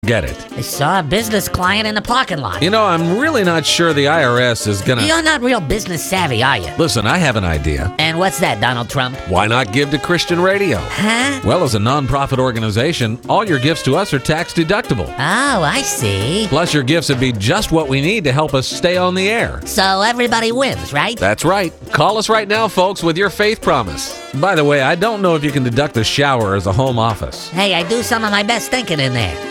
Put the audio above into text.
Get it? I saw a business client in the parking lot. You know, I'm really not sure the IRS is gonna... You're not real business savvy, are you? Listen, I have an idea. And what's that, Donald Trump? Why not give to Christian Radio? Huh? Well, as a non-profit organization, all your gifts to us are tax deductible. Oh, I see. Plus, your gifts would be just what we need to help us stay on the air. So everybody wins, right? That's right. Call us right now, folks, with your faith promise. By the way, I don't know if you can deduct the shower as a home office. Hey, I do some of my best thinking in there.